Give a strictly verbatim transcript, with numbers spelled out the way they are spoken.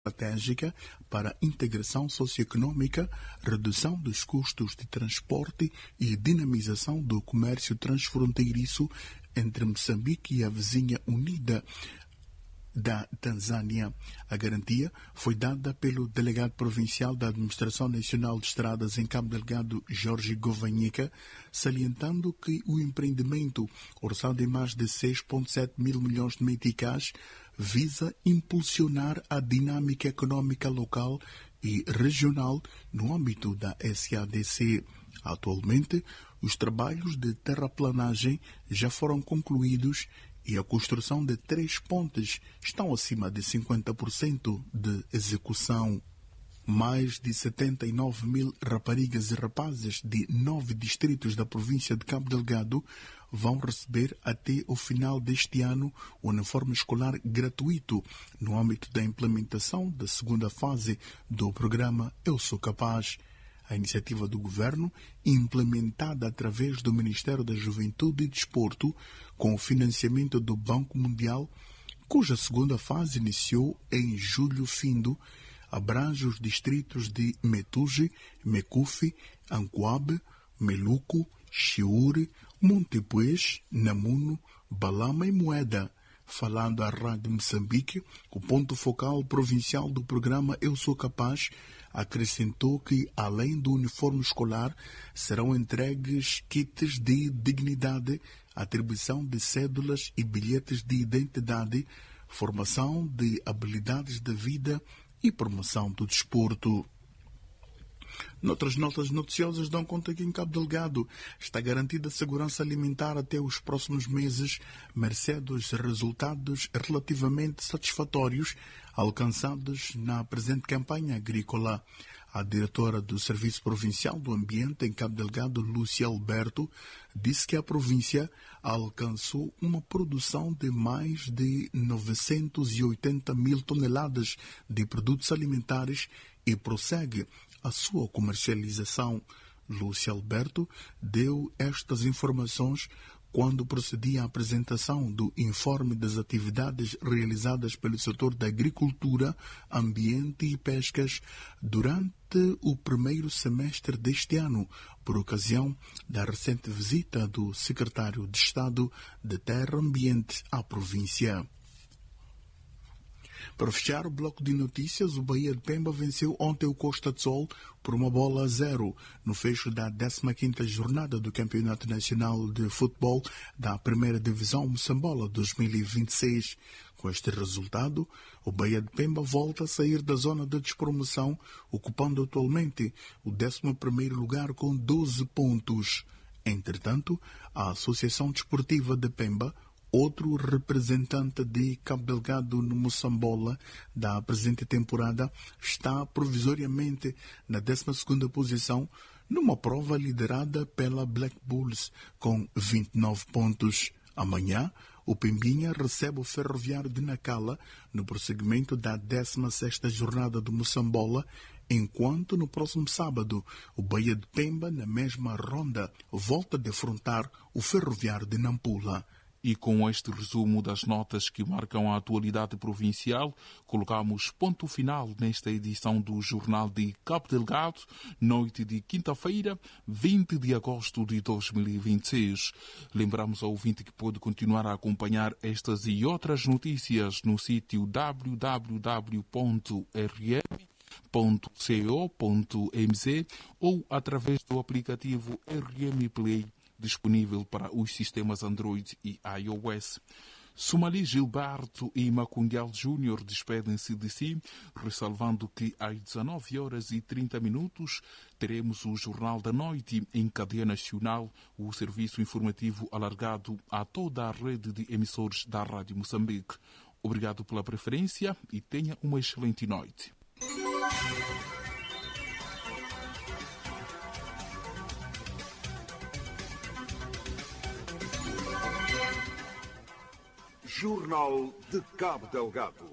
estratégica para a integração socioeconômica, redução dos custos de transporte e dinamização do comércio transfronteiriço entre Moçambique e a vizinha unida da Tanzânia. A garantia foi dada pelo delegado provincial da Administração Nacional de Estradas em Cabo Delgado, Jorge Govanhica, salientando que o empreendimento, orçado em mais de seis vírgula sete mil milhões de meticais, visa impulsionar a dinâmica econômica local e regional no âmbito da S A D C. Atualmente, os trabalhos de terraplanagem já foram concluídos e a construção de três pontes estão acima de cinquenta por cento de execução. Mais de setenta e nove mil raparigas e rapazes de nove distritos da província de Cabo Delgado vão receber até o final deste ano o uniforme escolar gratuito no âmbito da implementação da segunda fase do programa Eu Sou Capaz. A iniciativa do Governo, implementada através do Ministério da Juventude e Desporto, com o financiamento do Banco Mundial, cuja segunda fase iniciou em julho findo, abrange os distritos de Metuge, Mecufe, Ancoabe, Meluco, Chiure, Montepuez, Namuno, Balama e Moeda. Falando à Rádio Moçambique, o ponto focal provincial do programa Eu Sou Capaz acrescentou que, além do uniforme escolar, serão entregues kits de dignidade, atribuição de cédulas e bilhetes de identidade, formação de habilidades da vida e promoção do desporto. Noutras notas noticiosas dão conta que em Cabo Delgado está garantida a segurança alimentar até os próximos meses, mercê dos resultados relativamente satisfatórios alcançados na presente campanha agrícola. A diretora do Serviço Provincial do Ambiente em Cabo Delgado, Lúcia Alberto, disse que a província alcançou uma produção de mais de novecentos e oitenta mil toneladas de produtos alimentares e prossegue a sua comercialização. Lúcia Alberto deu estas informações quando procedia à apresentação do informe das atividades realizadas pelo setor da agricultura, ambiente e pescas durante o primeiro semestre deste ano, por ocasião da recente visita do secretário de Estado de Terra e Ambiente à província. Para fechar o bloco de notícias, o Bahia de Pemba venceu ontem o Costa de Sol por uma bola a zero no fecho da décima quinta jornada do Campeonato Nacional de Futebol da Primeira Divisão Moçambola dois mil e vinte e seis. Com este resultado, o Bahia de Pemba volta a sair da zona de despromoção, ocupando atualmente o décimo primeiro lugar com doze pontos. Entretanto, a Associação Desportiva de Pemba, outro representante de Cabo Delgado no Moçambola da presente temporada, está provisoriamente na décima segunda posição numa prova liderada pela Black Bulls com vinte e nove pontos. Amanhã, o Pembinha recebe o Ferroviário de Nacala no prosseguimento da décima sexta jornada do Moçambola, enquanto no próximo sábado o Bahia de Pemba, na mesma ronda, volta a defrontar o Ferroviário de Nampula. E com este resumo das notas que marcam a atualidade provincial, colocamos ponto final nesta edição do Jornal de Cabo Delgado, noite de quinta-feira, vinte de agosto de dois mil e vinte e seis. Lembramos ao ouvinte que pode continuar a acompanhar estas e outras notícias no sítio w w w ponto r m ponto co ponto m z ou através do aplicativo R M Play, disponível para os sistemas Android e iOS. Sumali Gilberto e Macundial Júnior despedem-se de si, ressalvando que às dezenove horas e trinta minutos teremos o Jornal da Noite em cadeia nacional, o serviço informativo alargado a toda a rede de emissores da Rádio Moçambique. Obrigado pela preferência e tenha uma excelente noite. Jornal de Cabo Delgado.